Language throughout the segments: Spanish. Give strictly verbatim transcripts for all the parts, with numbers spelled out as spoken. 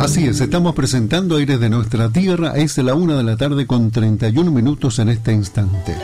Así es, estamos presentando Aires de Nuestra Tierra. Es la una de la tarde con treinta y un minutos en este instante.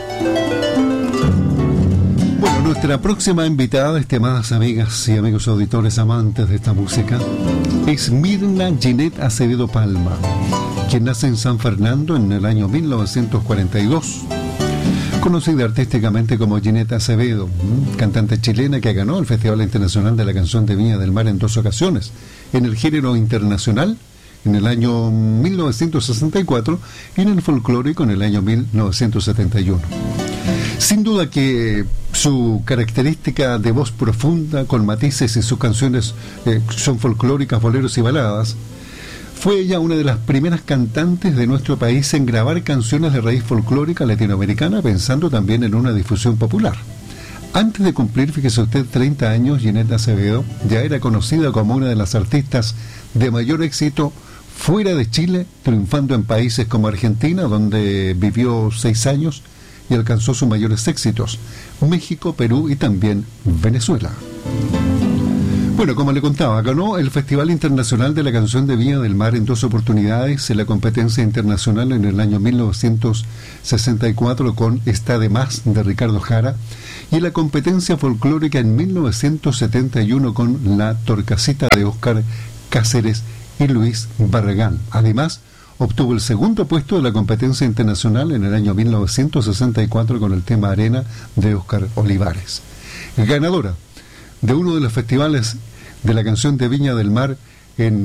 Bueno, nuestra próxima invitada, estimadas amigas y amigos auditores amantes de esta música, es Mirna Ginette Acevedo Palma, quien nace en San Fernando en el año mil novecientos cuarenta y dos. Conocida artísticamente como Ginette Acevedo, cantante chilena que ganó el Festival Internacional de la Canción de Viña del Mar en dos ocasiones, en el género internacional en el año mil novecientos sesenta y cuatro y en el folclórico en el año mil novecientos setenta y uno. Sin duda que su característica de voz profunda, con matices, y sus canciones eh, son folclóricas, boleros y baladas. Fue ella una de las primeras cantantes de nuestro país en grabar canciones de raíz folclórica latinoamericana, pensando también en una difusión popular. Antes de cumplir, fíjese usted, treinta años, Ginette Acevedo ya era conocida como una de las artistas de mayor éxito fuera de Chile, triunfando en países como Argentina, donde vivió seis años y alcanzó sus mayores éxitos, México, Perú y también Venezuela. Bueno, como le contaba, ganó el Festival Internacional de la Canción de Viña del Mar en dos oportunidades, en la competencia internacional en el año mil novecientos sesenta y cuatro con Está de Más de Ricardo Jara, y en la competencia folclórica en mil novecientos setenta y uno con La Torcasita de Óscar Cáceres y Luis Barragán. Además, obtuvo el segundo puesto de la competencia internacional en el año mil novecientos sesenta y cuatro con el tema Arena de Óscar Olivares. Ganadora de uno de los festivales de la Canción de Viña del Mar en